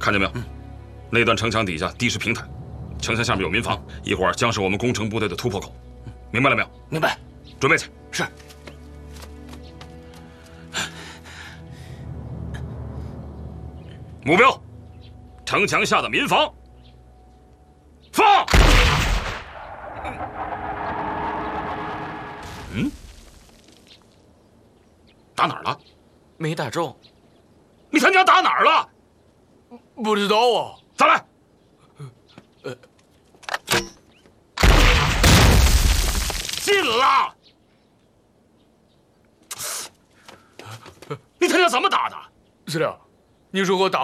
看见没有？那段城墙底下地势平坦，城墙下面有民房，一会儿将是我们攻城部队的突破口。明白了没有？ 明白。 准备去。 是。 目标：城墙下的民房。放。打哪儿了？ 没打中。 你他娘打哪儿了？ 不知道啊。 再来。进了。你他娘怎么打的？ 司令，你说我打